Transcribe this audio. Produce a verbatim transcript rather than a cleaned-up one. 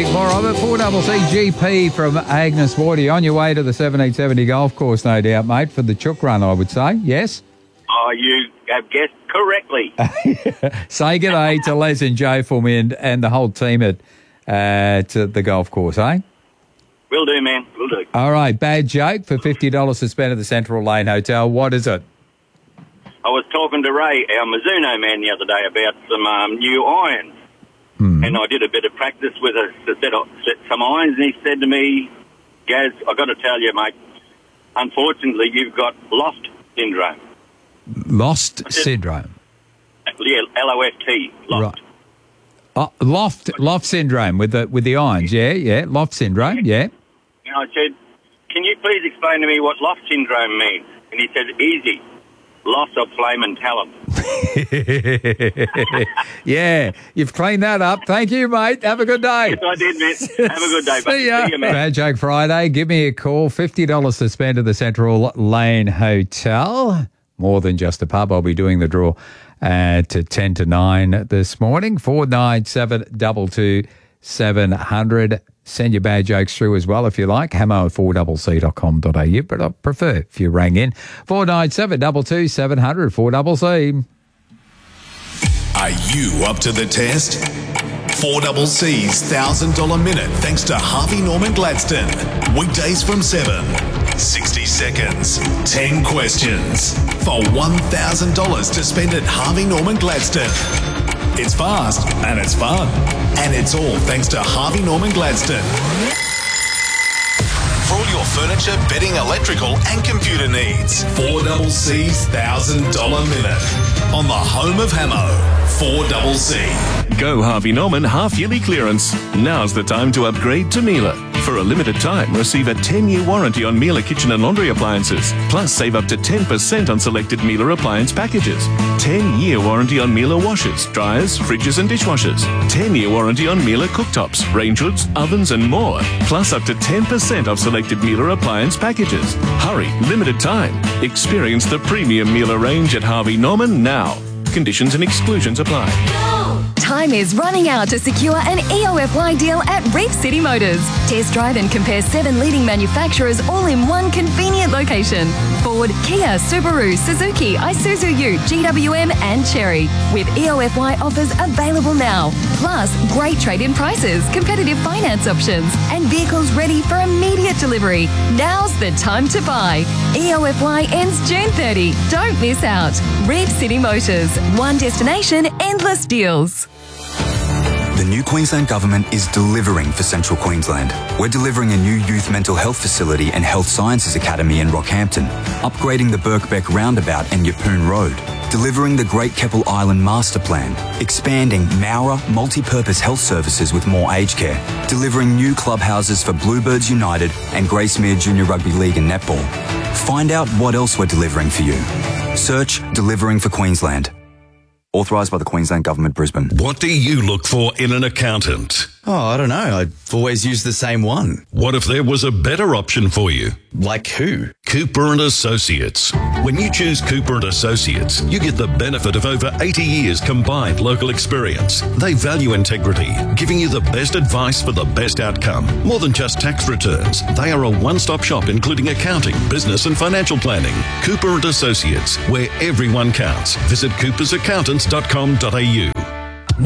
music, more of it. four C C G P from Agnes Wardy. On your way to the seventeen seventy golf course, no doubt, mate, for the Chook Run, I would say. Yes? Oh, you have guessed correctly. Say good day to Les and Joe for me and, and the whole team at uh, to the golf course, eh? Will do, man. Will do. All right, bad joke for fifty dollars to spend at the Central Lane Hotel. What is it? I was talking to Ray, our Mizuno man, the other day about some um, new irons. Hmm. And I did a bit of practice with a set, of, set some irons, and he said to me, Gaz, I've got to tell you, mate, unfortunately, you've got loft syndrome. Lost said, syndrome? Yeah, L O F T, loft. Right. Oh, loft loft syndrome with the with the irons, yeah, yeah, loft syndrome, yeah. And I said, can you please explain to me what loft syndrome means? And he said, easy, loss of flame and talent. Yeah, you've cleaned that up. Thank you, mate. Have a good day. Yes, I did, mate. Have a good day. See ya. See you, man. Bad Joke Friday. Give me a call. fifty dollars to spend at the Central Lane Hotel. More than just a pub. I'll be doing the draw uh, to ten to nine this morning. four nine seven two two seven hundred. Send your bad jokes through as well if you like. Hamo at four c c dot com dot a u. But I prefer if you rang in. four nine seven two two seven hundred. four C C. Are you up to the test? four C C's one thousand dollars minute thanks to Harvey Norman Gladstone. Weekdays from seven. sixty seconds. ten questions. For one thousand dollars to spend at Harvey Norman Gladstone. It's fast and it's fun. And it's all thanks to Harvey Norman Gladstone. For all your furniture, bedding, electrical and computer needs. four C C's one thousand dollars minute. On the home of Hamo. four C C. Go Harvey Norman half-yearly clearance. Now's the time to upgrade to Miele. For a limited time, receive a ten-year warranty on Miele kitchen and laundry appliances. Plus, save up to ten percent on selected Miele appliance packages. ten-year warranty on Miele washers, dryers, fridges and dishwashers. ten-year warranty on Miele cooktops, range hoods, ovens and more. Plus, up to ten percent off selected Miele appliance packages. Hurry, limited time. Experience the premium Miele range at Harvey Norman now. Conditions and exclusions apply. Time is running out to secure an E O F Y deal at Reef City Motors. Test drive and compare seven leading manufacturers all in one convenient location. Ford, Kia, Subaru, Suzuki, Isuzu U, G W M and Chery. With E O F Y offers available now. Plus, great trade-in prices, competitive finance options and vehicles ready for immediate delivery. Now's the time to buy. E O F Y ends June thirtieth. Don't miss out. Reef City Motors. One destination, endless deals. The new Queensland Government is delivering for Central Queensland. We're delivering a new youth mental health facility and health sciences academy in Rockhampton, upgrading the Birkbeck roundabout and Yeppoon Road, delivering the Great Keppel Island Master Plan, expanding Mowra multi-purpose health services with more aged care, delivering new clubhouses for Bluebirds United and Gracemere Junior Rugby League and Netball. Find out what else we're delivering for you. Search Delivering for Queensland. Authorised by the Queensland Government, Brisbane. What do you look for in an accountant? Oh, I don't know. I've always used the same one. What if there was a better option for you? Like who? Cooper and Associates. When you choose Cooper and Associates, you get the benefit of over eighty years combined local experience. They value integrity, giving you the best advice for the best outcome. More than just tax returns, they are a one-stop shop including accounting, business and financial planning. Cooper and Associates, where everyone counts. Visit coopers accountants dot com dot a u.